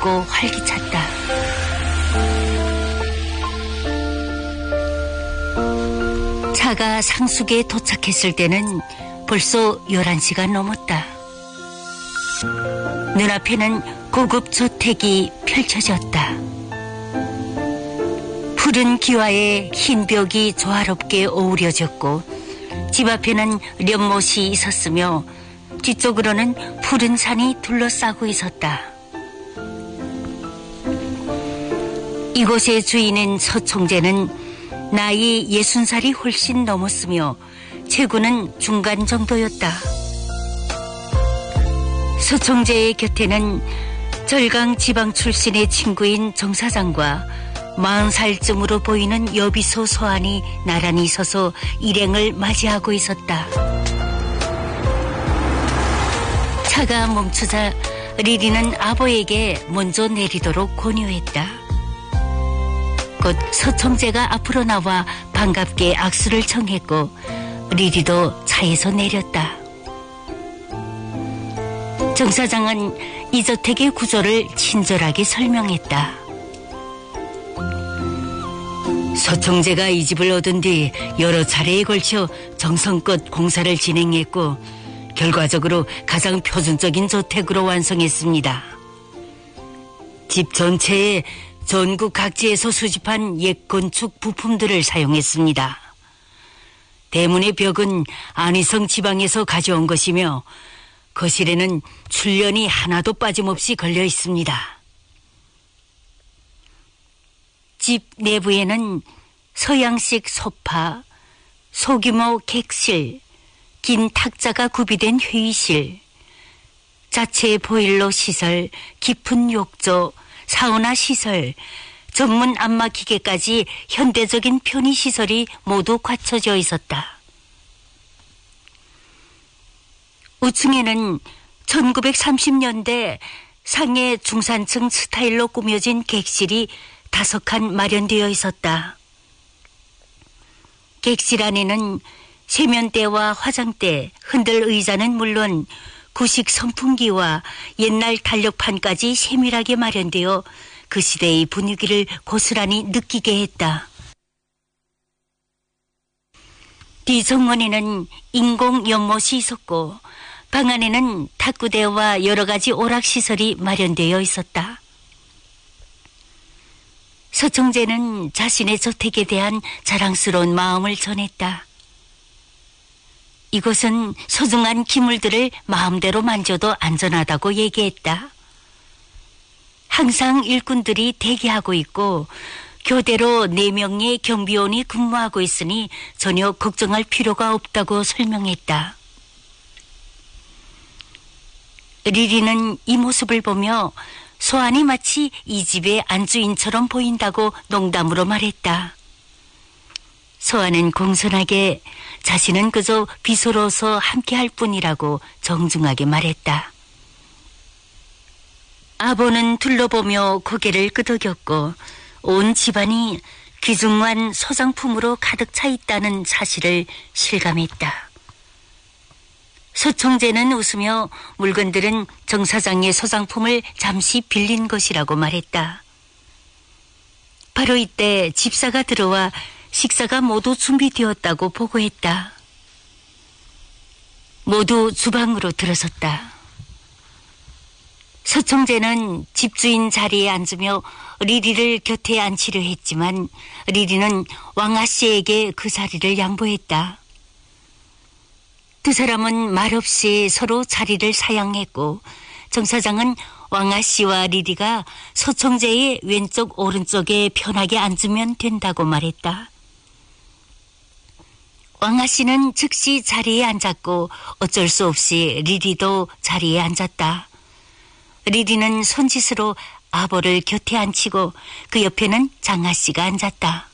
밝고 활기찼다. 차가 상숙에 도착했을 때는 벌써 11시가 넘었다. 눈앞에는 고급 저택이 펼쳐졌다. 푸른 기와에 흰 벽이 조화롭게 어우러졌고 집 앞에는 연못이 있었으며 뒤쪽으로는 푸른 산이 둘러싸고 있었다. 이곳의 주인인 서총재는 나이 60살이 훨씬 넘었으며 체구는 중간 정도였다. 서총재의 곁에는 절강 지방 출신의 친구인 정 사장과 40살쯤으로 보이는 여비소 소안이 나란히 서서 일행을 맞이하고 있었다. 차가 멈추자 리리는 아버에게 먼저 내리도록 권유했다. 곧 서총재가 앞으로 나와 반갑게 악수를 청했고 리리도 차에서 내렸다. 정 사장은 이 저택의 구조를 친절하게 설명했다. 서총재가 이 집을 얻은 뒤 여러 차례에 걸쳐 정성껏 공사를 진행했고 결과적으로 가장 표준적인 저택으로 완성했습니다. 집 전체에 전국 각지에서 수집한 옛 건축 부품들을 사용했습니다. 대문의 벽은 안희성 지방에서 가져온 것이며 거실에는 출연이 하나도 빠짐없이 걸려 있습니다. 집 내부에는 서양식 소파, 소규모 객실, 긴 탁자가 구비된 회의실, 자체 보일러 시설, 깊은 욕조, 사우나 시설, 전문 안마 기계까지 현대적인 편의시설이 모두 갖춰져 있었다. 우층에는 1930년대 상해 중산층 스타일로 꾸며진 객실이 5칸 마련되어 있었다. 객실 안에는 세면대와 화장대, 흔들 의자는 물론 구식 선풍기와 옛날 달력판까지 세밀하게 마련되어 그 시대의 분위기를 고스란히 느끼게 했다. 뒤정원에는 인공 연못이 있었고 방 안에는 탁구대와 여러 가지 오락시설이 마련되어 있었다. 서총재는 자신의 저택에 대한 자랑스러운 마음을 전했다. 이곳은 소중한 기물들을 마음대로 만져도 안전하다고 얘기했다. 항상 일꾼들이 대기하고 있고 교대로 4명의 경비원이 근무하고 있으니 전혀 걱정할 필요가 없다고 설명했다. 리리는 이 모습을 보며 소안이 마치 이 집의 안주인처럼 보인다고 농담으로 말했다. 소안은 공손하게 자신은 그저 비서로서 함께할 뿐이라고 정중하게 말했다. 아버는 둘러보며 고개를 끄덕였고 온 집안이 귀중한 소장품으로 가득 차 있다는 사실을 실감했다. 서총재는 웃으며 물건들은 정 사장의 소장품을 잠시 빌린 것이라고 말했다. 바로 이때 집사가 들어와 식사가 모두 준비되었다고 보고했다. 모두 주방으로 들어섰다. 서총재는 집주인 자리에 앉으며 리리를 곁에 앉히려 했지만 리리는 왕아씨에게 그 자리를 양보했다. 두 사람은 말없이 서로 자리를 사양했고 정 사장은 왕아씨와 리리가 서총재의 왼쪽 오른쪽에 편하게 앉으면 된다고 말했다. 왕아씨는 즉시 자리에 앉았고 어쩔 수 없이 리리도 자리에 앉았다. 리리는 손짓으로 아버를 곁에 앉히고 그 옆에는 장아씨가 앉았다.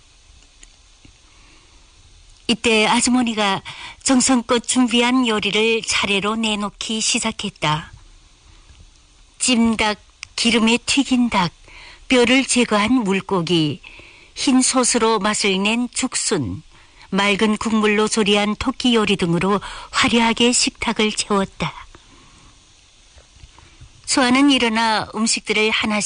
이때 아주머니가 정성껏 준비한 요리를 차례로 내놓기 시작했다. 찜닭, 기름에 튀긴 닭, 뼈를 제거한 물고기, 흰 소스로 맛을 낸 죽순, 맑은 국물로 조리한 토끼 요리 등으로 화려하게 식탁을 채웠다. 소아는 일어나 음식들을 하나씩